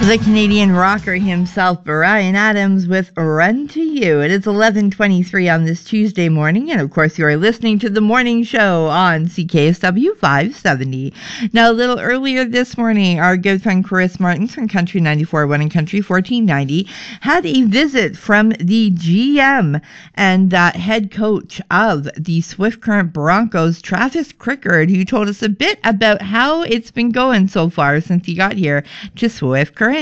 The Canadian rocker himself, Bryan Adams, with Run to You. It is 11:23 on this Tuesday morning, and of course you are listening to the morning show on CKSW 570. Now, a little earlier this morning, our good friend Chris Martins from Country 94.1 and Country 1490 had a visit from the GM and head coach of the Swift Current Broncos, Travis Crickard, who told us a bit about how it's been going so far since he got here to Swift Current.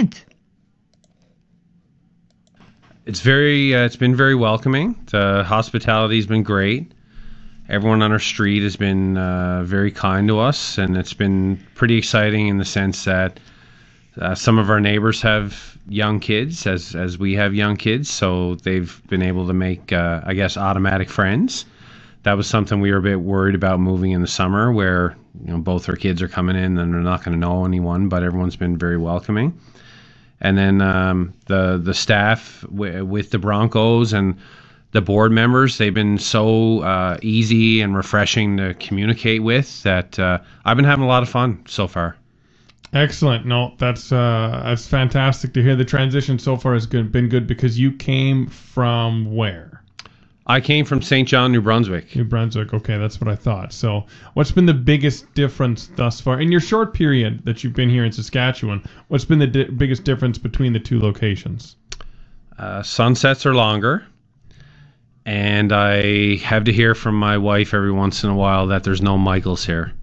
It's been very welcoming. The hospitality's been great. Everyone on our street has been very kind to us, and it's been pretty exciting in the sense that some of our neighbors have young kids, as we have young kids, so they've been able to make, automatic friends. That was something we were a bit worried about moving in the summer, where both our kids are coming in and they're not going to know anyone, but everyone's been very welcoming. And then the staff with the Broncos and the board members, they've been so easy and refreshing to communicate with that I've been having a lot of fun so far. Excellent. No, that's fantastic to hear. The transition so far has been good because you came from where? I came from St. John, New Brunswick. New Brunswick, okay, that's what I thought. So what's been the biggest difference thus far? In your short period that you've been here in Saskatchewan, what's been the biggest difference between the two locations? Sunsets are longer, and I have to hear from my wife every once in a while that there's no Michaels here.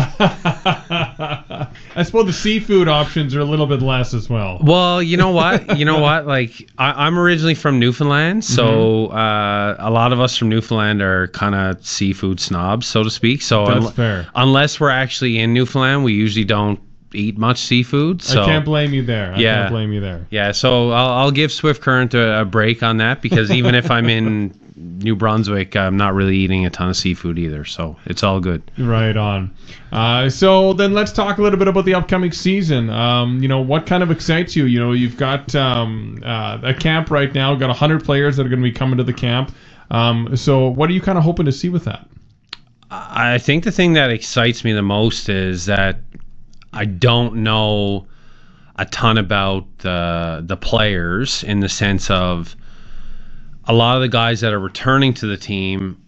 I suppose the seafood options are a little bit less as well. Well, you know what? Like, I'm originally from Newfoundland, so a lot of us from Newfoundland are kind of seafood snobs, so to speak. So that's fair. Unless we're actually in Newfoundland, we usually don't eat much seafood. So I can't blame you there. Yeah, so I'll give Swift Current a break on that, because even if I'm in New Brunswick, I'm not really eating a ton of seafood either, so it's all good. Right on. So then let's talk a little bit about the upcoming season. What kind of excites you? You've got a camp right now, got 100 players that are going to be coming to the camp. So what are you kind of hoping to see with that? I think the thing that excites me the most is that I don't know a ton about the players, in the sense of a lot of the guys that are returning to the team